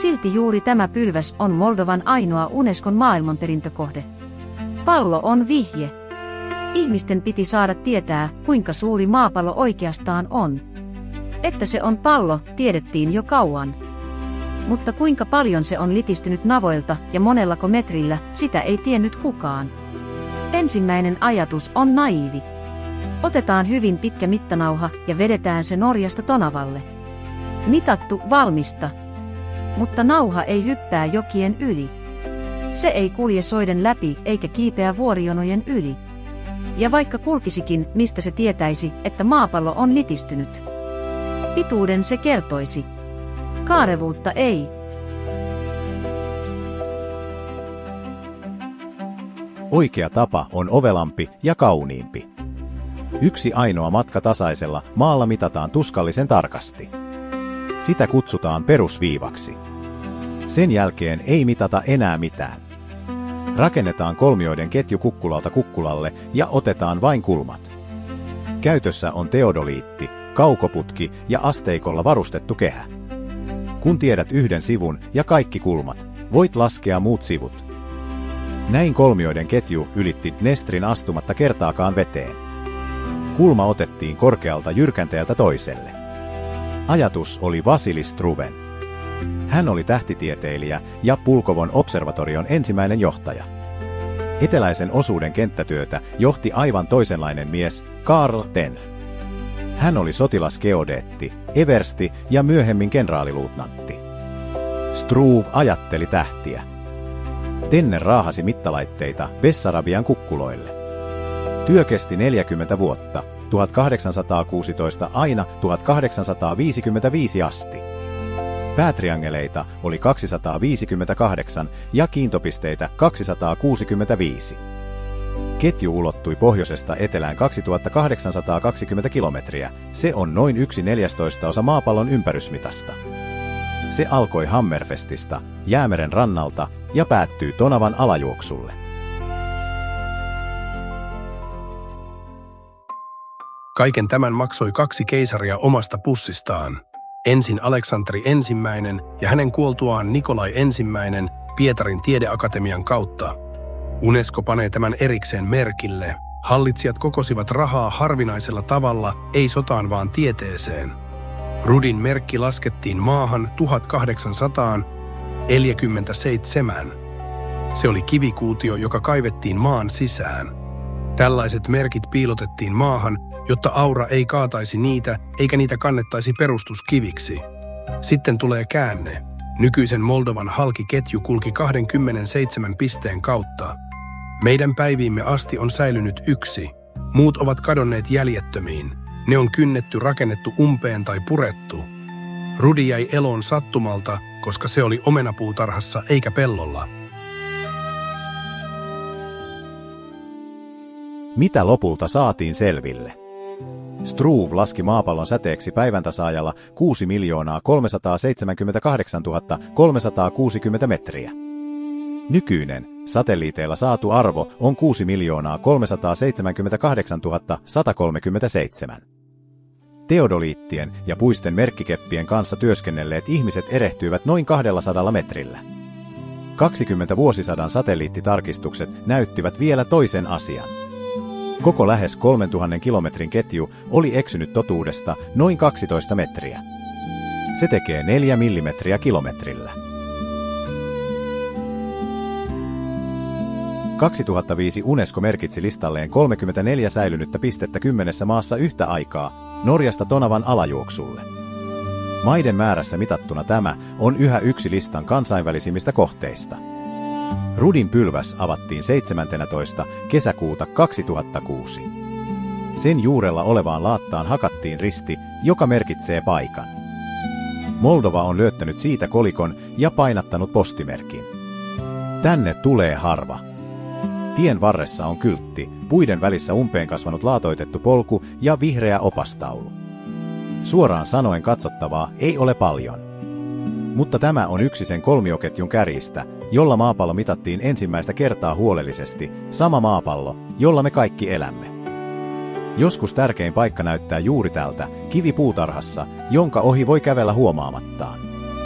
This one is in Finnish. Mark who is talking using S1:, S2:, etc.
S1: Silti juuri tämä pylväs on Moldovan ainoa Unescon maailmanperintökohde. Pallo on vihje. Ihmisten piti saada tietää, kuinka suuri maapallo oikeastaan on. Että se on pallo, tiedettiin jo kauan. Mutta kuinka paljon se on litistynyt navoilta ja monellako metrillä, sitä ei tiennyt kukaan. Ensimmäinen ajatus on naiivi. Otetaan hyvin pitkä mittanauha ja vedetään se Norjasta Tonavalle. Mitattu, valmista. Mutta nauha ei hyppää jokien yli. Se ei kulje soiden läpi eikä kiipeä vuorijonojen yli. Ja vaikka kulkisikin, mistä se tietäisi, että maapallo on litistynyt? Pituuden se kertoisi. Kaarevuutta ei.
S2: Oikea tapa on ovelampi ja kauniimpi. Yksi ainoa matka tasaisella maalla mitataan tuskallisen tarkasti. Sitä kutsutaan perusviivaksi. Sen jälkeen ei mitata enää mitään. Rakennetaan kolmioiden ketju kukkulalta kukkulalle ja otetaan vain kulmat. Käytössä on teodoliitti, kaukoputki ja asteikolla varustettu kehä. Kun tiedät yhden sivun ja kaikki kulmat, voit laskea muut sivut. Näin kolmioiden ketju ylitti Dnestrin astumatta kertaakaan veteen. Kulma otettiin korkealta jyrkänteeltä toiselle. Ajatus oli Vasili Struven. Hän oli tähtitieteilijä ja Pulkovon observatorion ensimmäinen johtaja. Eteläisen osuuden kenttätyötä johti aivan toisenlainen mies, Karl Ten. Hän oli sotilasgeodeetti, eversti ja myöhemmin kenraaliluutnantti. Struve ajatteli tähtiä. Tenne raahasi mittalaitteita Bessarabian kukkuloille. Työ kesti 40 vuotta, 1816 aina 1855 asti. Päätriangeleita oli 258 ja kiintopisteitä 265. Ketju ulottui pohjoisesta etelään 2820 kilometriä, se on noin 1/14 maapallon ympärysmitasta. Se alkoi Hammerfestista, Jäämeren rannalta ja päättyy Tonavan alajuoksulle.
S3: Kaiken tämän maksoi 2 keisaria omasta pussistaan. Ensin Aleksanteri I ja hänen kuoltuaan Nikolai I Pietarin tiedeakatemian kautta. Unesco panee tämän erikseen merkille. Hallitsijat kokosivat rahaa harvinaisella tavalla, ei sotaan vaan tieteeseen. Rudin merkki laskettiin maahan 1847. Se oli kivikuutio, joka kaivettiin maan sisään. Tällaiset merkit piilotettiin maahan, jotta aura ei kaataisi niitä eikä niitä kannettaisi perustuskiviksi. Sitten tulee käänne. Nykyisen Moldovan halkiketju kulki 27 pisteen kautta. Meidän päiviimme asti on säilynyt 1. Muut ovat kadonneet jäljettömiin. Ne on kynnetty, rakennettu umpeen tai purettu. Rudi jäi eloon sattumalta, koska se oli omenapuutarhassa eikä pellolla.
S2: Mitä lopulta saatiin selville? Struve laski maapallon säteeksi päiväntasaajalla 6 378 360 metriä. Nykyinen, satelliiteilla saatu arvo on 6 378 137. Teodoliittien ja puisten merkkikeppien kanssa työskennelleet ihmiset erehtyivät noin 200 metrillä. 20 vuosisadan satelliittitarkistukset näyttivät vielä toisen asian. Koko lähes 3000 kilometrin ketju oli eksynyt totuudesta noin 12 metriä. Se tekee 4 millimetriä kilometrillä. 2005 Unesco merkitsi listalleen 34 säilynyttä pistettä 10 maassa yhtä aikaa, Norjasta Tonavan alajuoksulle. Maiden määrässä mitattuna tämä on yhä yksi listan kansainvälisimmistä kohteista. Rudin pylväs avattiin 17. kesäkuuta 2006. Sen juurella olevaan laattaan hakattiin risti, joka merkitsee paikan. Moldova on lyöttänyt siitä kolikon ja painattanut postimerkin. Tänne tulee harva. Tien varressa on kyltti, puiden välissä umpeen kasvanut laatoitettu polku ja vihreä opastaulu. Suoraan sanoen katsottavaa ei ole paljon. Mutta tämä on yksi sen kolmioketjun kärjistä, jolla maapallo mitattiin ensimmäistä kertaa huolellisesti, sama maapallo, jolla me kaikki elämme. Joskus tärkein paikka näyttää juuri tältä, kivipuutarhassa, jonka ohi voi kävellä huomaamattaan.